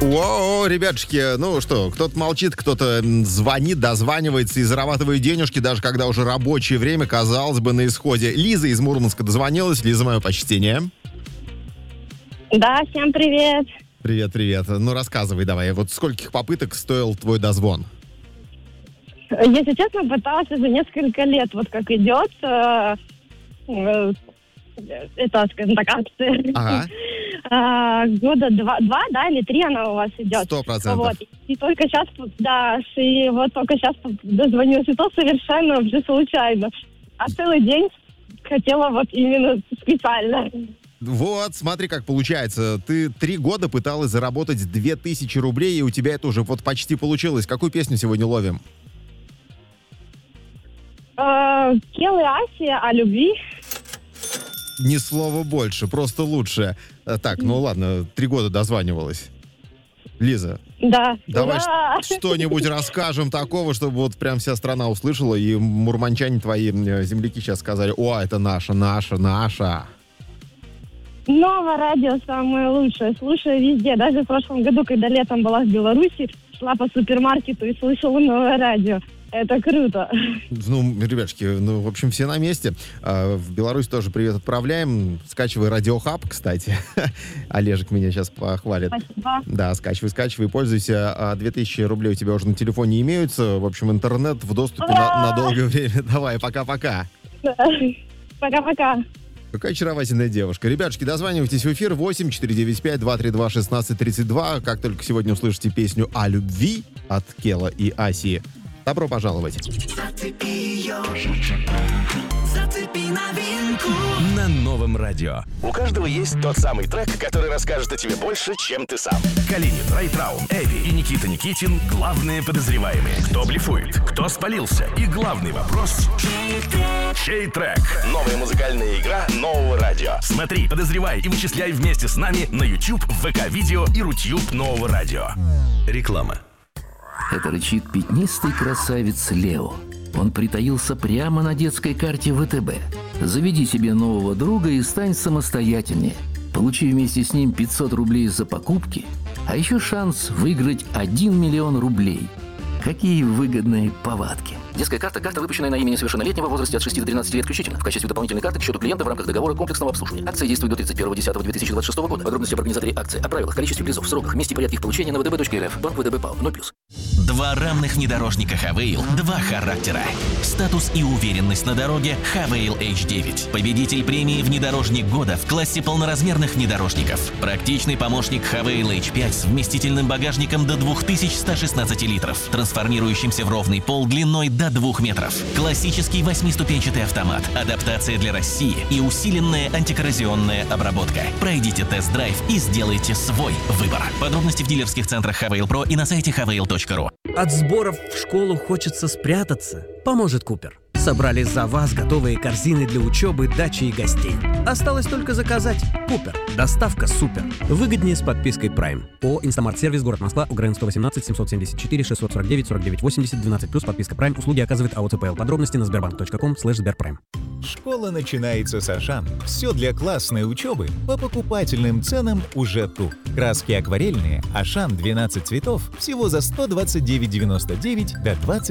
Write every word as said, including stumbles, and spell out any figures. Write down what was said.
О, ребятушки, ну что, кто-то молчит, кто-то звонит, дозванивается и зарабатывает денежки, даже когда уже рабочее время, казалось бы, на исходе. Лиза из Мурманска дозвонилась. Лиза, мое почтение. Да, всем привет. Привет, привет. Ну, рассказывай давай, вот скольких попыток стоил твой дозвон? Если честно, пыталась уже несколько лет, вот как идет э, э, это, скажем так, акция. Ага. А, года два, два, да, или три она у вас идет. Сто процентов. Вот. И только сейчас, да, и вот только сейчас дозвонилась, и то совершенно вообще случайно. А целый день хотела вот именно специально. Вот, смотри, как получается. Ты три года пыталась заработать две тысячи рублей, и у тебя это уже вот почти получилось. Какую песню сегодня ловим? А, Кел и Аси о любви. Ни слова больше, просто лучше. Так, ну ладно, три года дозванивалась. Лиза, Да. давай да. ш- что-нибудь расскажем такого, чтобы вот прям вся страна услышала, и мурманчане твои, э, земляки сейчас сказали: о, это наша, наша, наша. Новое радио самое лучшее. Слушаю везде. Даже в прошлом году, когда летом была в Беларуси, шла по супермаркету и слышала новое радио. Это круто. Ну, ребятушки, ну, в общем, все на месте. А, в Беларусь тоже привет отправляем. Скачивай Радиохаб, кстати. Олежек меня сейчас похвалит. Спасибо. Да, скачивай, скачивай, пользуйся. А две тысячи рублей у тебя уже на телефоне имеются. В общем, интернет в доступе на, на долгое время. Давай, пока-пока. Пока-пока. Какая очаровательная девушка. Ребятушки, дозванивайтесь в эфир восемь четыре девять пять два три два шестнадцать тридцать два. Как только сегодня услышите песню о любви от Кела и Аси, добро пожаловать. Зацепи ее, зацепи новинку на новом радио. У каждого есть тот самый трек, который расскажет о тебе больше, чем ты сам. Калинин, Райтраун, Эви и Никита Никитин – главные подозреваемые. Кто блефует, кто спалился и главный вопрос – чей трек? Новая музыкальная игра нового радио. Смотри, подозревай и вычисляй вместе с нами на YouTube, ВК-видео и Рутьюб нового радио. Реклама. Это рычит пятнистый красавец Лео. Он притаился прямо на детской карте ВТБ. Заведи себе нового друга и стань самостоятельнее. Получи вместе с ним пятьсот рублей за покупки, а еще шанс выиграть один миллион рублей. Какие выгодные повадки. Детская карта – карта, выпущенная на имя несовершеннолетнего в возрасте от шести до тринадцати лет включительно, в качестве дополнительной карты к счету клиента в рамках договора комплексного обслуживания. Акция действует до тридцать первого десятого две тысячи двадцать шестого года. Подробности об организаторе акции, о правилах, количестве призов, сроках, месте и порядке их получения на вэ дэ бэ точка эр эф. Банк вэ дэ бэ ПАО. ноль плюс. Два равных внедорожника Хавейл, два характера. Статус и уверенность на дороге Хавейл эйч девять. Победитель премии «Внедорожник года» в классе полноразмерных внедорожников. Практичный помощник Хавейл эйч пять с вместительным багажником до две тысячи сто шестнадцать литров, трансформирующимся в ровный пол длиной до двух метров. Классический восьмиступенчатый автомат, адаптация для России и усиленная антикоррозионная обработка. Пройдите тест-драйв и сделайте свой выбор. Подробности в дилерских центрах Хавейл Про и на сайте хавейл точка ру. От сборов в школу хочется спрятаться. Поможет Купер. Собрали за вас готовые корзины для учебы, дачи и гостей. Осталось только заказать. Купер. Доставка супер. Выгоднее с подпиской Prime. ООО «Инстамарт-сервис», город Москва, УГРН сто восемнадцать семьсот семьдесят четыре шестьсот сорок девять сорок девять восемьдесят, двенадцать плюс, подписка Prime. Услуги оказывает АО ЦПЛ. Подробности на сбербанк точка ком слэш сберпрайм. Школа начинается с Ашан. Все для классной учебы по покупательным ценам уже тут. Краски акварельные Ашан двенадцать цветов всего за сто двадцать девять девяносто девять до двадцать